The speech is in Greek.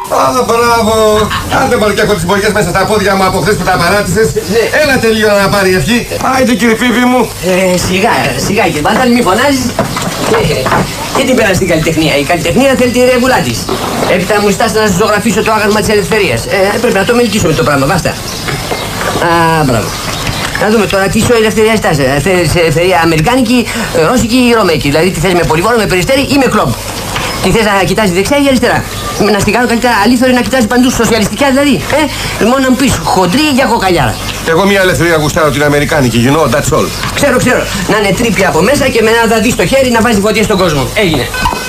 Α, μπράβο! Άντε μωρέ και έχω τις μπογιές μέσα στα πόδια μου από χθες που τα παράτησες. Έλατε λίγο να πάρει ευχή. Άιντε κύριε Φίβη μου. Σιγά κύριε Μπάταλ, μη φωνάζεις. Και την πέρα στην καλλιτεχνία. Η καλλιτεχνία θέλει τη ρεγουλά της. Έπειτα μου στάσει να σας ζωγραφίσω το άγαλμα της ελευθερίας. Πρέπει να το μελετήσουμε το πράγμα, βάστα. Α, μπράβο. Να δούμε τώρα τι σου ελευθερία ζητάς. Θέλεις ελευθερία αμερικάνικη, ρώσικη ή ρωμαϊκή. Δηλαδή τι θες με πολυβόλο, με περιστέρι ή με κλόμπ. Τι θες να κοιτάζει δεξιά ή αριστερά. Να στην κάνω καλύτερα αλήθωρη να κοιτάζει παντού, σοσιαλιστικά δηλαδή. Μόνο να μου πεις χοντρή για κοκαλιάρα. Εγώ μια ελευθερία γουστάρω την αμερικάνικη, you know, that's all. Ξέρω. Να είναι τρίπια από μέσα και με ένα δαδί στο χέρι να βάζει φωτιές στον κόσμο. Έγινε.